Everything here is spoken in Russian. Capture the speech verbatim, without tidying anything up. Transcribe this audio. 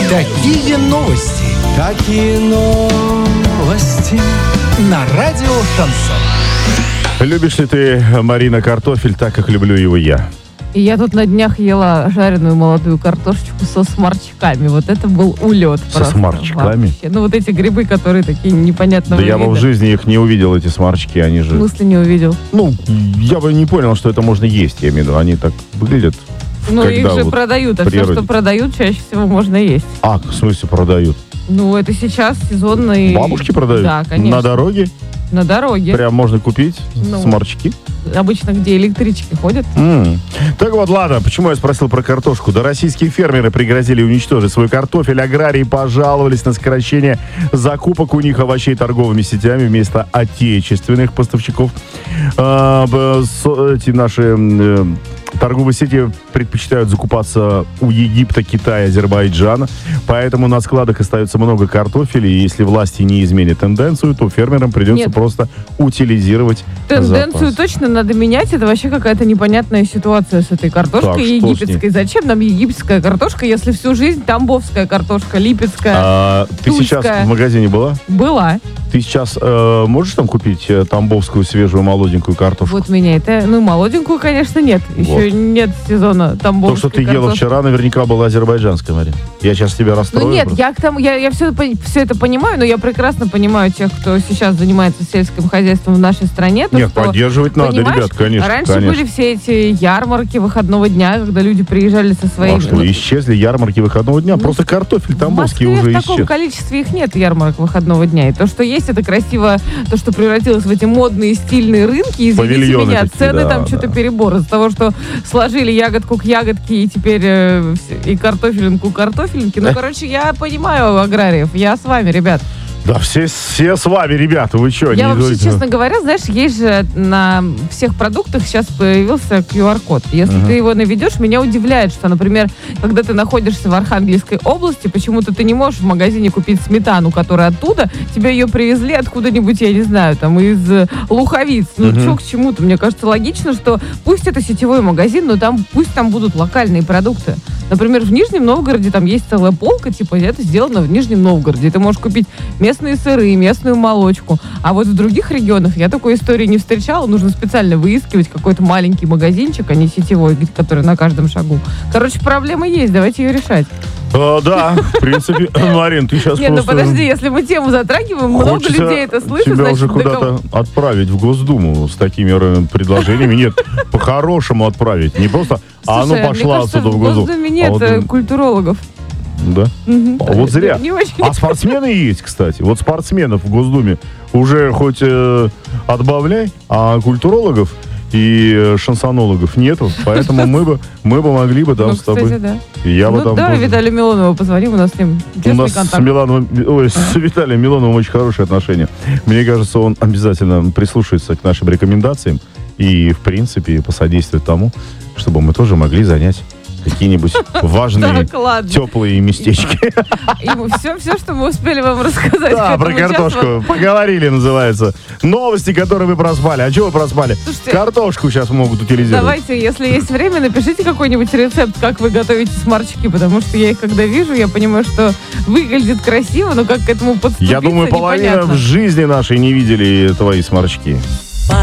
Такие новости. Такие новости. На радио Шансон. Любишь ли ты, Марина, картофель так, как люблю его я? И я тут на днях ела жареную молодую картошечку со сморчками. Вот это был улет. Со сморчками? Вообще. Ну вот эти грибы, которые такие непонятного Да я вида. бы в жизни их не увидел, эти сморчки, они же... В смысле не увидел? Ну, я бы не понял, что это можно есть, я имею в виду. Они так выглядят. Ну их же вот продают, а все, природе. что продают, чаще всего можно есть. А, в смысле продают? Ну это сейчас сезонный... Бабушки продают? Да, конечно. На дороге? На дороге. Прям можно купить Ну. сморчки? Обычно где электрички ходят. М. Так вот, ладно, почему я спросил про картошку? Да российские фермеры пригрозили уничтожить свой картофель, аграрии пожаловались на сокращение закупок у них овощей торговыми сетями вместо отечественных поставщиков. А, б- со- эти наши э, торговые сети предпочитают закупаться у Египта, Китая, Азербайджана, поэтому на складах остается много картофеля, и если власти не изменят тенденцию, то фермерам придется Нет. просто утилизировать Тенденцию запас. точно надо менять. Это вообще какая-то непонятная ситуация с этой картошкой Так, что с египетской. Зачем нам египетская картошка, если всю жизнь тамбовская картошка, липецкая А, ты сейчас тульская. в магазине была? была? Ты сейчас э, можешь там купить э, тамбовскую свежую молоденькую картошку? Вот меня это... Ну, молоденькую, конечно, нет. Вот. Еще нет сезона тамбовской То, что ты ела картошки. вчера, наверняка была азербайджанская, Марин. Я сейчас тебя расстрою. Ну нет, просто. я к тому, я, я все, все это понимаю, но я прекрасно понимаю тех, кто сейчас занимается сельским хозяйством в нашей стране. То, Нет, что, поддерживать надо, понимаешь, ребят, конечно. раньше конечно. были все эти ярмарки выходного дня, когда люди приезжали со своими... А что, исчезли ярмарки выходного дня? Ну, Просто картофель В тамбовский Москве уже в таком исчез. количестве их нет, ярмарок выходного дня. И то, что есть, это красиво, то, что превратилось в эти модные стильные рынки. Извините Павильоны меня, такие, цены да, там что-то да. перебор. Из-за того, что сложили ягодку к ягодке и теперь э, вс- и картофелинку к картофелинке. Ну, короче, я понимаю аграриев. Я с вами, ребят. Да, все, все с вами, ребята, вы что? Я не вообще, говорите? честно говоря, знаешь, есть же на всех продуктах сейчас появился ку ар-код. Если Мгм. ты его наведешь, меня удивляет, что, например, когда ты находишься в Архангельской области, почему-то ты не можешь в магазине купить сметану, которая оттуда, тебе ее привезли откуда-нибудь, я не знаю, там, из э, Луховиц. Ну, Мгм. что к чему-то? Мне кажется, логично, что пусть это сетевой магазин, но там пусть там будут локальные продукты. Например, в Нижнем Новгороде там есть целая полка, типа, это сделано в Нижнем Новгороде. Ты можешь купить местные сыры, местную молочку. А вот в других регионах я такой истории не встречала. Нужно специально выискивать какой-то маленький магазинчик, а не сетевой, который на каждом шагу. Короче, проблема есть, давайте ее решать. А, да, в принципе, Марин, ты сейчас Нет, ну просто... подожди, если мы тему затрагиваем, много Хочется людей это слышит, тебя значит, уже до куда-то кого- отправить в Госдуму с такими э, предложениями. Нет, по-хорошему отправить. Не просто, а ну Слушай, пошла мне кажется, отсюда в в Госдуму. Госдуме нет А вот, э, м, культурологов. да? Мгм. А вот зря. Не очень. А спортсмены есть, кстати. Вот спортсменов в Госдуме уже хоть э, отбавляй, а культурологов и э, шансонологов нету. Поэтому мы бы, мы бы могли бы там Ну, с тобой... кстати, да. И я бы Ну там да, тоже- Виталию Милонову позвоним, у нас с ним У тесный нас с, контакт. Милановым, ой, с Виталием Милоновым очень хорошие отношения. Мне кажется, он обязательно прислушается к нашим рекомендациям и, в принципе, посодействует тому, чтобы мы тоже могли занять какие-нибудь важные, Так, ладно. теплые местечки. И все, все, что мы успели вам рассказать. Да, к про этому часу. картошку. Поговорили, называется. Новости, которые вы проспали. А чего вы проспали? Слушайте, Картошку сейчас могут утилизировать. Давайте, если есть время, напишите какой-нибудь рецепт, как вы готовите сморчки, потому что я их когда вижу, я понимаю, что выглядит красиво, но как к этому подступиться, Я думаю, половина непонятно. в жизни нашей не видели твои сморчки.